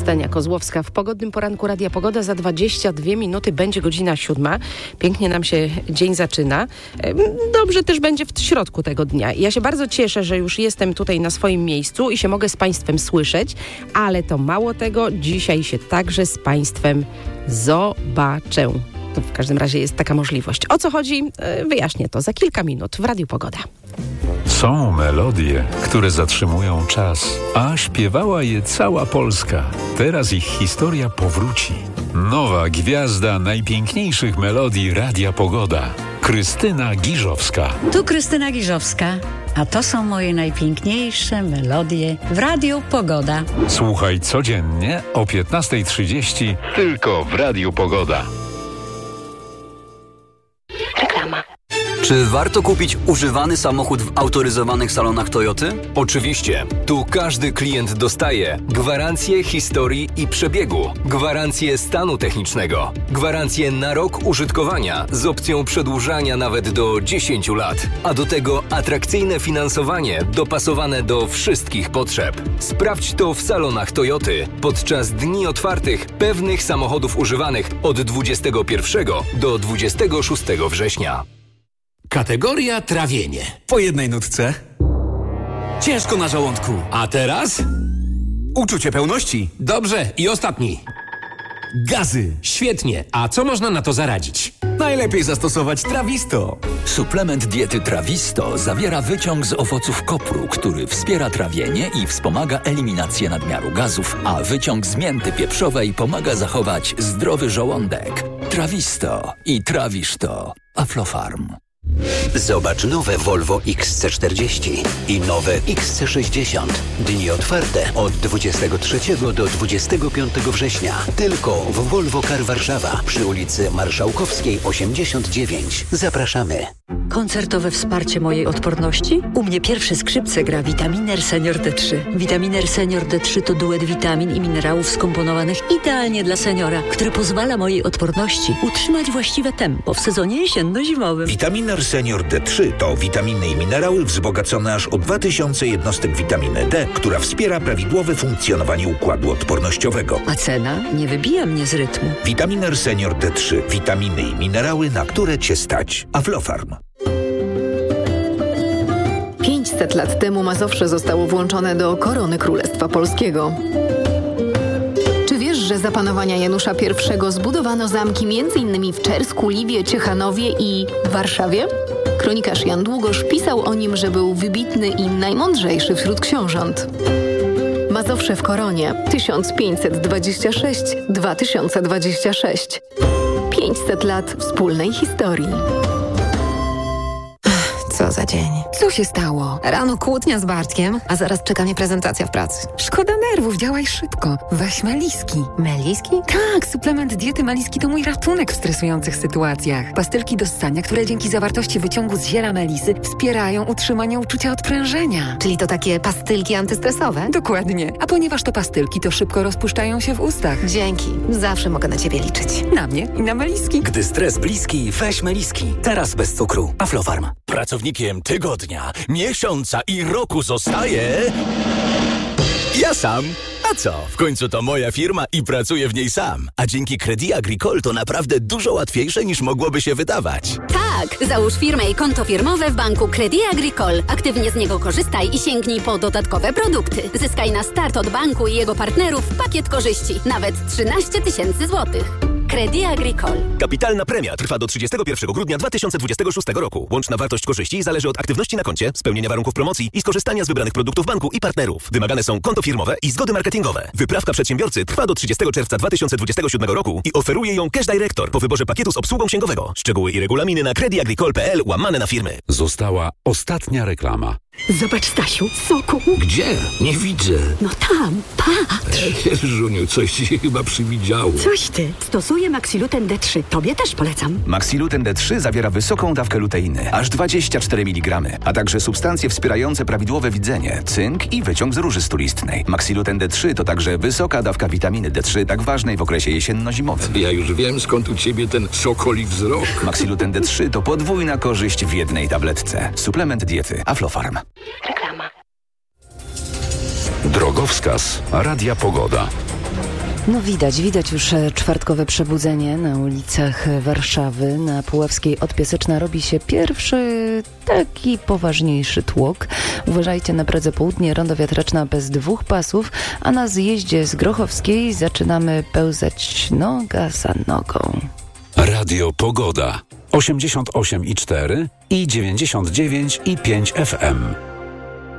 Stania Kozłowska w pogodnym poranku Radia Pogoda. Za 22 minuty będzie godzina 7. Pięknie nam się dzień zaczyna. Dobrze też będzie w środku tego dnia. Ja się bardzo cieszę, że już jestem tutaj na swoim miejscu i się mogę z Państwem słyszeć, ale to mało tego, dzisiaj się także z Państwem zobaczę. To w każdym razie jest taka możliwość. O co chodzi? Wyjaśnię to za kilka minut w Radiu Pogoda. Są melodie, które zatrzymują czas, a śpiewała je cała Polska. Teraz ich historia powróci. Nowa gwiazda najpiękniejszych melodii Radia Pogoda. Krystyna Giżowska. Tu Krystyna Giżowska, a to są moje najpiękniejsze melodie w Radiu Pogoda. Słuchaj codziennie o 15:30 tylko w Radiu Pogoda. Reklama. Czy warto kupić używany samochód w autoryzowanych salonach Toyoty? Oczywiście. Tu każdy klient dostaje gwarancję historii i przebiegu, gwarancję stanu technicznego, gwarancję na rok użytkowania z opcją przedłużania nawet do 10 lat, a do tego atrakcyjne finansowanie dopasowane do wszystkich potrzeb. Sprawdź to w salonach Toyoty podczas dni otwartych pewnych samochodów używanych od 21 do 26 września. Kategoria trawienie. Po jednej nutce. Ciężko na żołądku. A teraz? Uczucie pełności. Dobrze. I ostatni. Gazy. Świetnie. A co można na to zaradzić? Najlepiej zastosować Trawisto. Suplement diety Trawisto zawiera wyciąg z owoców kopru, który wspiera trawienie i wspomaga eliminację nadmiaru gazów, a wyciąg z mięty pieprzowej pomaga zachować zdrowy żołądek. Trawisto i trawisz to. Aflofarm. Zobacz nowe Volvo XC40 i nowe XC60. Dni otwarte od 23 do 25 września. Tylko w Volvo Car Warszawa przy ulicy Marszałkowskiej 89. Zapraszamy. Koncertowe wsparcie mojej odporności? U mnie pierwsze skrzypce gra Vitaminer Senior D3. Vitaminer Senior D3 to duet witamin i minerałów skomponowanych idealnie dla seniora, który pozwala mojej odporności utrzymać właściwe tempo w sezonie jesienno-zimowym. Vitaminer Senior D3 to witaminy i minerały wzbogacone aż o 2000 jednostek witaminy D, która wspiera prawidłowe funkcjonowanie układu odpornościowego. A cena nie wybija mnie z rytmu. Vitaminer Senior D3. Witaminy i minerały, na które Cię stać. Aflofarm. 500 lat temu Mazowsze zostało włączone do korony Królestwa Polskiego. Czy wiesz, że za panowania Janusza I zbudowano zamki m.in. w Czersku, Liwie, Ciechanowie i Warszawie? Kronikarz Jan Długosz pisał o nim, że był wybitny i najmądrzejszy wśród książąt. Mazowsze w koronie 1526-2026. 500 lat wspólnej historii. Co za dzień. Co się stało? Rano kłótnia z Bartkiem, a zaraz czeka mnie prezentacja w pracy. Szkoda nerwów, działaj szybko. Weź Meliski. Meliski? Tak, suplement diety Meliski to mój ratunek w stresujących sytuacjach. Pastylki do ssania, które dzięki zawartości wyciągu z ziela melisy wspierają utrzymanie uczucia odprężenia. Czyli to takie pastylki antystresowe? Dokładnie. A ponieważ to pastylki, to szybko rozpuszczają się w ustach. Dzięki. Zawsze mogę na ciebie liczyć. Na mnie i na Meliski. Gdy stres bliski, weź Meliski. Teraz bez cukru. Aflofarm. Pracownikiem tygodnia, miesiąca i roku zostaje... ja sam. A co? W końcu to moja firma i pracuję w niej sam. A dzięki Crédit Agricole to naprawdę dużo łatwiejsze niż mogłoby się wydawać. Tak! Załóż firmę i konto firmowe w banku Crédit Agricole. Aktywnie z niego korzystaj i sięgnij po dodatkowe produkty. Zyskaj na start od banku i jego partnerów pakiet korzyści. Nawet 13 000 złotych. Crédit Agricole. Kapitalna premia trwa do 31 grudnia 2026 roku. Łączna wartość korzyści zależy od aktywności na koncie, spełnienia warunków promocji i skorzystania z wybranych produktów banku i partnerów. Wymagane są konto firmowe i zgody marketingowe. Wyprawka przedsiębiorcy trwa do 30 czerwca 2027 roku i oferuje ją Cash Director po wyborze pakietu z obsługą księgowego. Szczegóły i regulaminy na creditagricole.pl/na-firmy. Została ostatnia reklama. Zobacz, Stasiu, soku. Gdzie? Nie widzę. No tam, patrz. Żuniu, coś ci się chyba przywidziało. Coś ty. Stosuję Maxiluten D3. Tobie też polecam. Maxiluten D3 zawiera wysoką dawkę luteiny, aż 24 mg, a także substancje wspierające prawidłowe widzenie, cynk i wyciąg z róży stulistnej. Maxiluten D3 to także wysoka dawka witaminy D3, tak ważnej w okresie jesienno-zimowym. Ja już wiem, skąd u ciebie ten sokoli wzrok. Maxiluten D3 to podwójna korzyść w jednej tabletce. Suplement diety Aflofarm. Reklama. Drogowskaz Radia Pogoda. No widać już czwartkowe przebudzenie na ulicach Warszawy. Na Puławskiej od Piaseczna robi się pierwszy taki poważniejszy tłok. Uważajcie na Pradze Południe, rondo Wiatraczna bez 2 pasów, a na zjeździe z Grochowskiej zaczynamy pełzać noga za nogą. Radio Pogoda 88,4 i 99,5 FM.